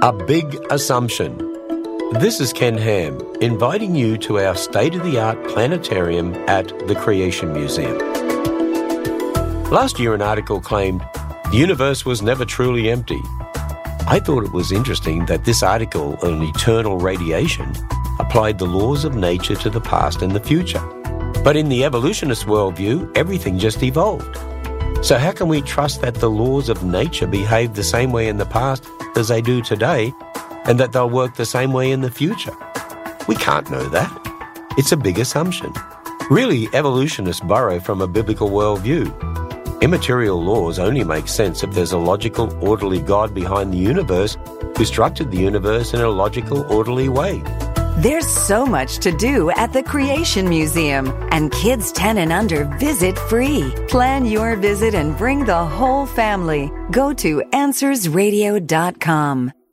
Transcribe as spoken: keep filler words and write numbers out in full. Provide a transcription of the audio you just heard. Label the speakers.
Speaker 1: A big assumption. This is Ken Ham, inviting you to our state-of-the-art planetarium at the Creation Museum. Last year, an article claimed the universe was never truly empty. I thought it was interesting that this article on eternal radiation applied the laws of nature to the past and the future. But in the evolutionist worldview, everything just evolved. So how can we trust that the laws of nature behaved the same way in the past as they do today, and that they'll work the same way in the future? We can't know that. It's a big assumption. Really, evolutionists borrow from a biblical worldview. Immaterial laws only make sense if there's a logical, orderly God behind the universe who structured the universe in a logical, orderly way.
Speaker 2: There's so much to do at the Creation Museum, and kids ten and under visit free. Plan your visit and bring the whole family. Go to answers radio dot com.